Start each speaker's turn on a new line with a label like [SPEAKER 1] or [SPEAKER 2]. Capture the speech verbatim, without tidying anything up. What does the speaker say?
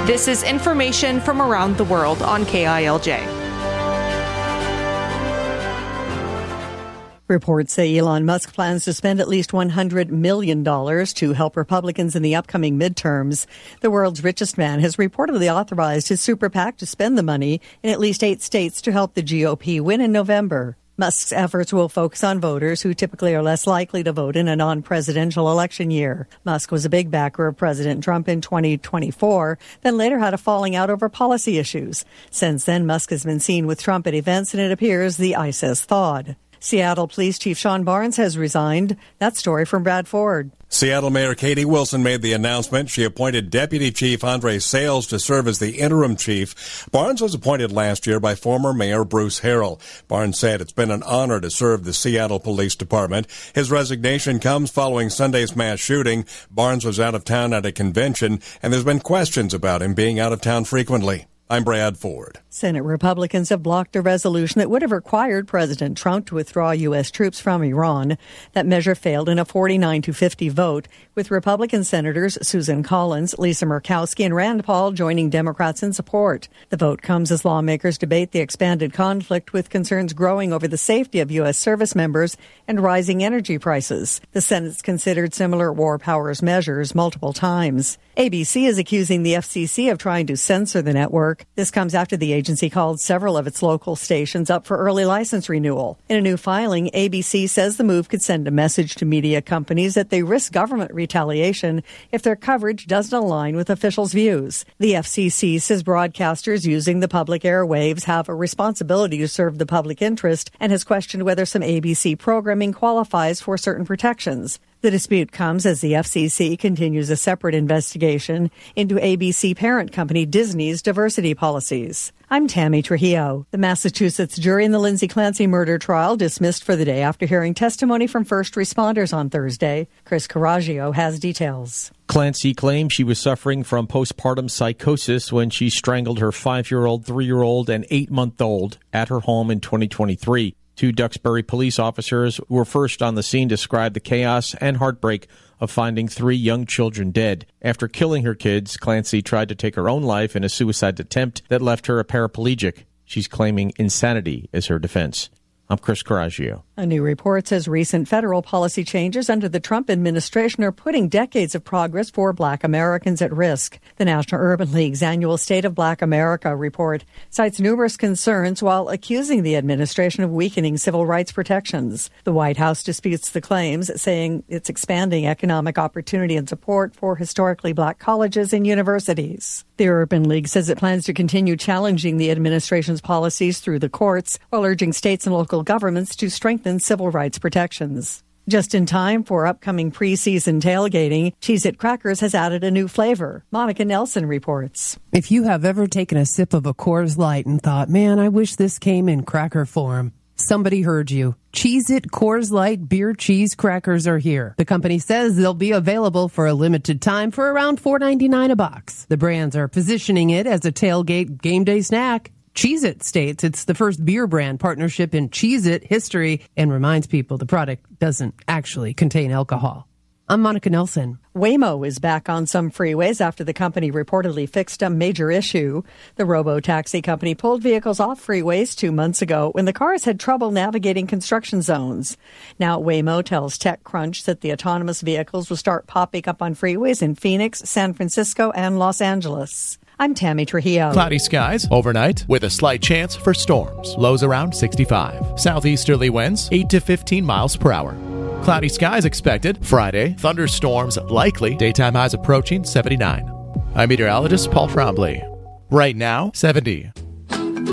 [SPEAKER 1] This is information from around the world on K I L J.
[SPEAKER 2] Reports say Elon Musk plans to spend at least one hundred million dollars to help Republicans in the upcoming midterms. The world's richest man has reportedly authorized his super PAC to spend the money in at least eight states to help the G O P win in November. Musk's efforts will focus on voters who typically are less likely to vote in a non-presidential election year. Musk was a big backer of President Trump in twenty twenty-four, then later had a falling out over policy issues. Since then, Musk has been seen with Trump at events, and it appears the ice has thawed. Seattle Police Chief Sean Barnes has resigned. That story from Brad Ford.
[SPEAKER 3] Seattle Mayor Katie Wilson made the announcement. She appointed Deputy Chief Andre Sales to serve as the interim chief. Barnes was appointed last year by former Mayor Bruce Harrell. Barnes said it's been an honor to serve the Seattle Police Department. His resignation comes following Sunday's mass shooting. Barnes was out of town at a convention, and there's been questions about him being out of town frequently. I'm Brad Ford.
[SPEAKER 2] Senate Republicans have blocked a resolution that would have required President Trump to withdraw U S troops from Iran. That measure failed in a forty-nine to fifty vote, with Republican Senators Susan Collins, Lisa Murkowski, and Rand Paul joining Democrats in support. The vote comes as lawmakers debate the expanded conflict, with concerns growing over the safety of U S service members and rising energy prices. The Senate's considered similar war powers measures multiple times. A B C is accusing the F C C of trying to censor the network. This comes after the agency called several of its local stations up for early license renewal. In a new filing, A B C says the move could send a message to media companies that they risk government retaliation if their coverage doesn't align with officials' views. The F C C says broadcasters using the public airwaves have a responsibility to serve the public interest and has questioned whether some A B C programming qualifies for certain protections. The dispute comes as the F C C continues a separate investigation into A B C parent company Disney's diversity policies. I'm Tammy Trujillo. The Massachusetts jury in the Lindsay Clancy murder trial dismissed for the day after hearing testimony from first responders on Thursday. Chris Caraggio has details.
[SPEAKER 4] Clancy claims she was suffering from postpartum psychosis when she strangled her five-year-old, three-year-old, and eight-month-old at her home in twenty twenty-three. Two Duxbury police officers who were first on the scene described the chaos and heartbreak of finding three young children dead. After killing her kids, Clancy tried to take her own life in a suicide attempt that left her a paraplegic. She's claiming insanity as her defense. I'm Chris Caraggio.
[SPEAKER 2] A new report says recent federal policy changes under the Trump administration are putting decades of progress for Black Americans at risk. The National Urban League's annual State of Black America report cites numerous concerns while accusing the administration of weakening civil rights protections. The White House disputes the claims, saying it's expanding economic opportunity and support for historically black colleges and universities. The Urban League says it plans to continue challenging the administration's policies through the courts while urging states and local governments to strengthen civil rights protections. Just in time for upcoming preseason tailgating, Cheez-It Crackers has added a new flavor. Monica Nelson reports.
[SPEAKER 5] If you have ever taken a sip of a Coors Light and thought, man, I wish this came in cracker form, somebody heard you. Cheez-It Coors Light Beer Cheese Crackers are here. The company says they'll be available for a limited time for around four ninety-nine a box. The brands are positioning it as a tailgate game day snack. Cheez-It states it's the first beer brand partnership in Cheez-It history and reminds people the product doesn't actually contain alcohol. I'm Monica Nelson.
[SPEAKER 2] Waymo is back on some freeways after the company reportedly fixed a major issue. The robo-taxi company pulled vehicles off freeways two months ago when the cars had trouble navigating construction zones. Now Waymo tells TechCrunch that the autonomous vehicles will start popping up on freeways in Phoenix, San Francisco, and Los Angeles. I'm Tammy Trujillo.
[SPEAKER 6] Cloudy skies overnight with a slight chance for storms. Lows around sixty-five. Southeasterly winds eight to fifteen miles per hour. Cloudy skies expected Friday. Thunderstorms likely. Daytime highs approaching seventy-nine. I'm meteorologist Paul Trombley. Right now, seventy.